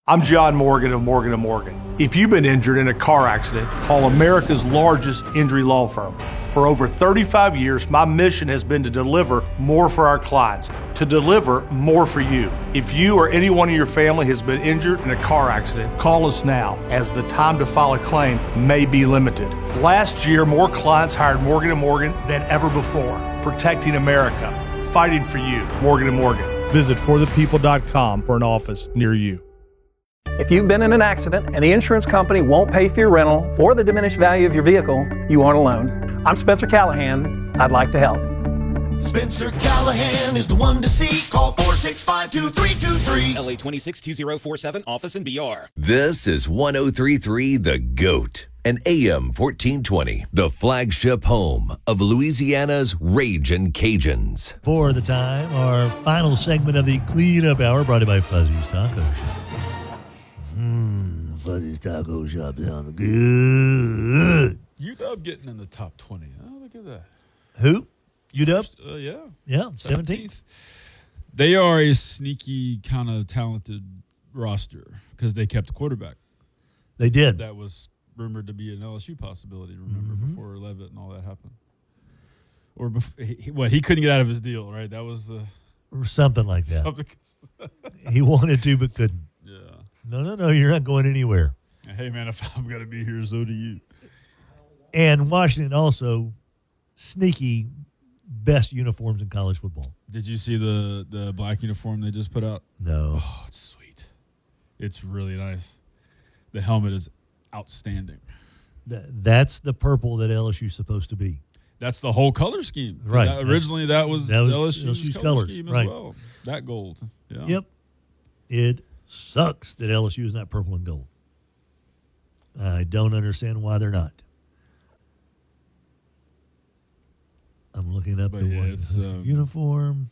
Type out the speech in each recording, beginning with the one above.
I'm John Morgan of Morgan & Morgan. If you've been injured in a car accident, call America's largest injury law firm. For over 35 years, my mission has been to deliver more for our clients, to deliver more for you. If you or anyone in your family has been injured in a car accident, call us now, as the time to file a claim may be limited. Last year, more clients hired Morgan & Morgan than ever before, protecting America, fighting for you. Morgan & Morgan. Visit forthepeople.com for an office near you. If you've been in an accident and the insurance company won't pay for your rental or the diminished value of your vehicle, you aren't alone. I'm Spencer Callahan. I'd like to help. Spencer Callahan is the one to see. Call 465-2323. LA 262047, office in BR. This is 1033 The GOAT and AM 1420, the flagship home of Louisiana's Ragin' Cajuns. For the time, our final segment of the Cleanup Hour brought to you by Fuzzy's Taco Shop. Fuzzy's Taco Shop sounds good. UW getting in the top 20. Oh, look at that. Who? UW? Yeah. Yeah, 17th. They are a sneaky kind of talented roster because they kept the quarterback. They did. That was rumored to be an LSU possibility, remember, before Levitt and all that happened. Or before, he couldn't get out of his deal, right? That was the... Or something like that. He wanted to but couldn't. Yeah. No, you're not going anywhere. Hey, man, if I'm going to be here, so do you. And Washington also sneaky best uniforms in college football. Did you see the black uniform they just put out? No. Oh, it's sweet. It's really nice. The helmet is outstanding. That's the purple that LSU's supposed to be. That's the whole color scheme. Right. Originally, that was LSU's color colors scheme right. as well. That gold. Yeah. Yep. It sucks that LSU is not purple and gold. I don't understand why they're not. I'm looking up uniform.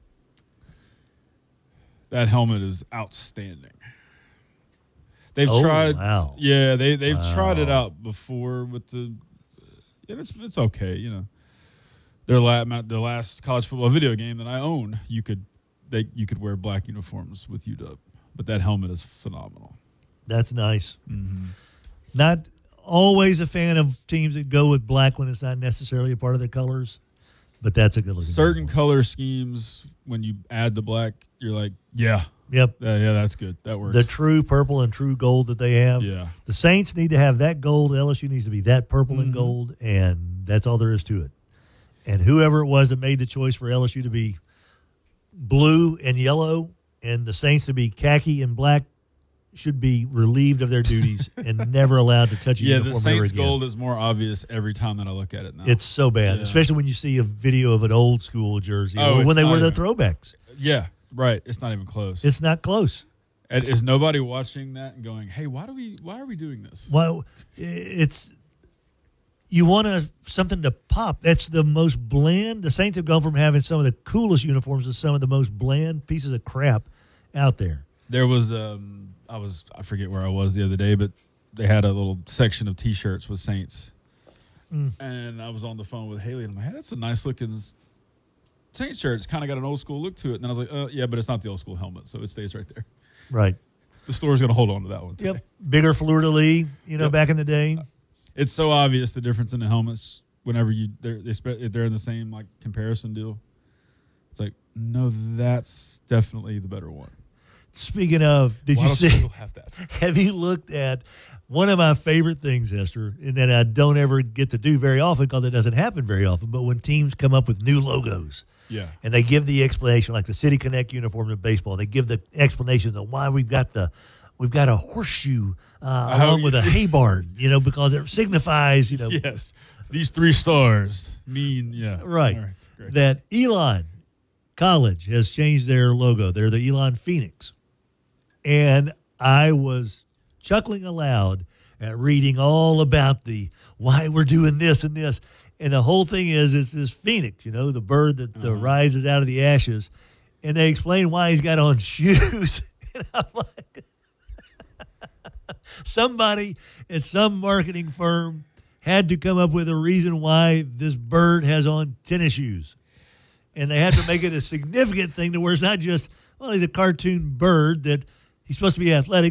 That helmet is outstanding. They've tried. Wow. Yeah, they've tried it out before with the. Yeah, it's okay. You know, the last college football video game that I own, you could wear black uniforms with UW, but that helmet is phenomenal. That's nice. Not always a fan of teams that go with black when it's not necessarily a part of their colors, but that's a good looking. Certain color schemes, when you add the black, you're like, yeah. Yep. Yeah, that's good. That works. The true purple and true gold that they have. Yeah. The Saints need to have that gold. LSU needs to be that purple and gold, and that's all there is to it. And whoever it was that made the choice for LSU to be blue and yellow and the Saints to be khaki and black should be relieved of their duties and never allowed to touch a uniform the Saints ever again. gold is more obvious every time that I look at it now. It's so bad, especially when you see a video of an old school jersey or when they wear the throwbacks. Yeah, right. It's not even close. It's not close. And is nobody watching that and going, "Hey, why are we doing this?" Well, you want something to pop. That's the most bland. The Saints have gone from having some of the coolest uniforms to some of the most bland pieces of crap out there. There was I forget where I was the other day, but they had a little section of T-shirts with Saints, and I was on the phone with Haley, and I'm like, "Hey, that's a nice looking Saints shirt. It's kind of got an old school look to it." And I was like, "Yeah, but it's not the old school helmet, so it stays right there." Right. The store's going to hold on to that one today. Yep. Bigger fleur-de-lis, back in the day. It's so obvious the difference in the helmets whenever they're in the same comparison deal. It's like, no, that's definitely the better one. Speaking of, did you see? Have that? Have you looked at one of my favorite things, Esther, and that I don't ever get to do very often because it doesn't happen very often, but when teams come up with new logos. Yeah. And they give the explanation, like the City Connect uniform in baseball. They give the explanation of why we've got a horseshoe along with a hay barn, because it signifies, Yes. These 3 stars mean, yeah. Right. All right. Great. That Elon College has changed their logo. They're the Elon Phoenix. And I was chuckling aloud at reading all about why we're doing this and this. And the whole thing is, it's this phoenix, the bird that rises out of the ashes. And they explain why he's got on shoes. And I'm like, somebody at some marketing firm had to come up with a reason why this bird has on tennis shoes. And they had to make it a significant thing to where it's not just, well, he's a cartoon bird that he's supposed to be athletic.